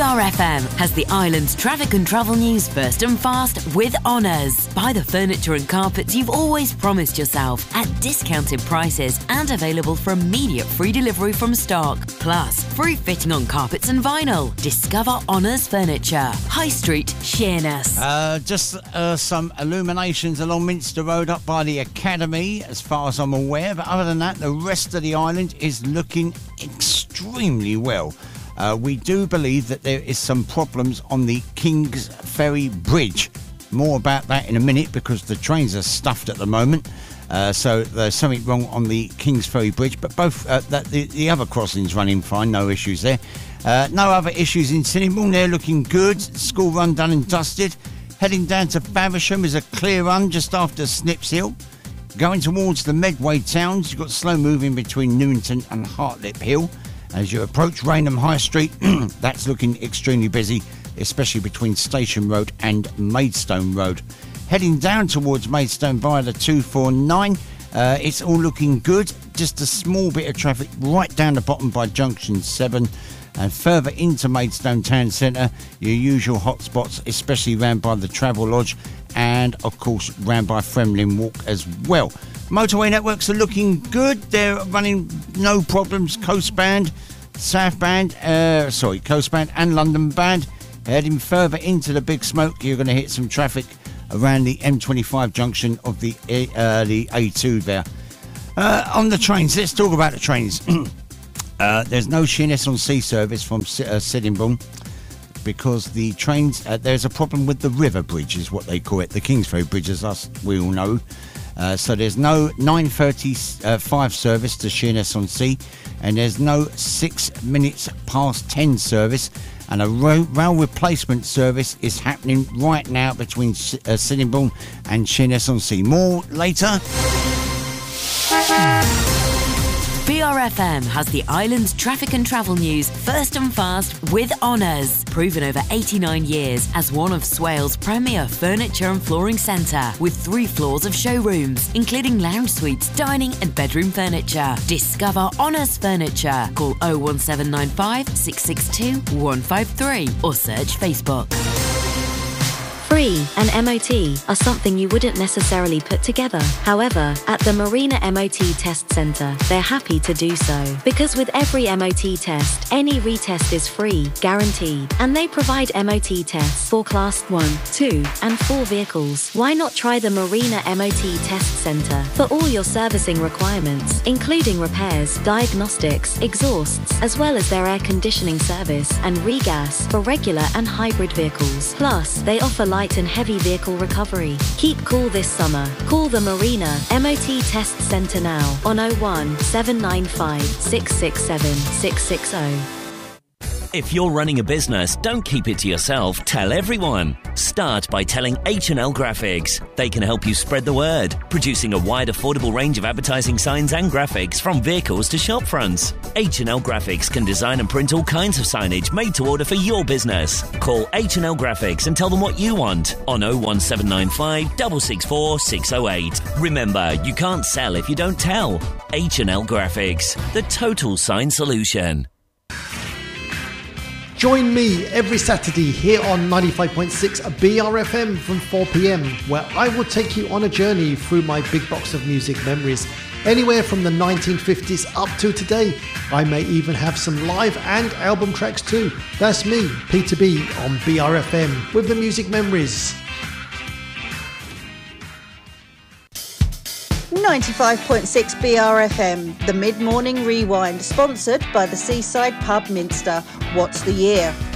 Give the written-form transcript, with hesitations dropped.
BRFM has the island's traffic and travel news first and fast with Honours. Buy the furniture and carpets you've always promised yourself at discounted prices and available for immediate free delivery from stock. Plus, free fitting on carpets and vinyl. Discover Honours Furniture. High Street, Sheerness. Just some illuminations along Minster Road up by the Academy, as far as I'm aware. But other than that, the rest of the island is looking extremely well. We do believe that there is some problems on the Kings Ferry Bridge. More about that in a minute because the trains are stuffed at the moment. So there's something wrong on the Kings Ferry Bridge. But both the other crossings running fine, no issues there. No other issues in Sittingbourne. They're looking good. School run done and dusted. Heading down to Faversham is a clear run just after Snips Hill. Going towards the Medway towns, you've got slow moving between Newington and Hartlip Hill. As you approach Rainham High Street, that's looking extremely busy, especially between Station Road and Maidstone Road. Heading down towards Maidstone via the 249, it's all looking good. Just a small bit of traffic right down the bottom by Junction 7. And further into Maidstone Town Centre, your usual hotspots, especially round by the Travel Lodge and, of course, round by Fremlin Walk as well. Motorway networks are looking good. They're running no problems. Coast Band, Coast Band and London Band. Heading further into the Big Smoke, you're going to hit some traffic around the M25 junction of the A2 there. On the trains, let's talk about the trains. There's no Sheerness-on-Sea service from Sittingbourne because the trains, there's a problem with the River Bridge is what they call it, the Kingsferry Bridge, as we all know. So there's no 9:35 service to Sheerness-on-Sea, and there's no 6 minutes past 10 service, and a rail replacement service is happening right now between Sittingbourne and Sheerness-on-Sea. More later. BRFM has the island's traffic and travel news first and fast with Honours. Proven over 89 years as one of Swale's premier furniture and flooring centre with 3 floors of showrooms, including lounge suites, dining and bedroom furniture. Discover Honours Furniture. Call 01795 662 153 or search Facebook. Free and MOT are something you wouldn't necessarily put together. However, at the Marina MOT Test Centre, they're happy to do so. Because with every MOT test, any retest is free, guaranteed. And they provide MOT tests for Class 1, 2 and 4 vehicles. Why not try the Marina MOT Test Centre for all your servicing requirements, including repairs, diagnostics, exhausts, as well as their air conditioning service and regas for regular and hybrid vehicles. Plus, they offer light and heavy vehicle recovery. Keep cool this summer. Call the Marina MOT Test Centre now on 01 795 667 660. If you're running a business, don't keep it to yourself. Tell everyone. Start by telling H&L Graphics. They can help you spread the word, producing a wide, affordable range of advertising signs and graphics from vehicles to shop fronts. H&L Graphics can design and print all kinds of signage made to order for your business. Call H&L Graphics and tell them what you want on 01795 664 608. Remember, you can't sell if you don't tell. H&L Graphics, the total sign solution. Join me every Saturday here on 95.6 BRFM from 4 p.m, where I will take you on a journey through my big box of music memories. Anywhere from the 1950s up to today. I may even have some live and album tracks too. That's me, Peter B, on BRFM with the music memories. 95.6 BRFM, the mid-morning rewind, sponsored by the Seaside Pub Minster. What's the year?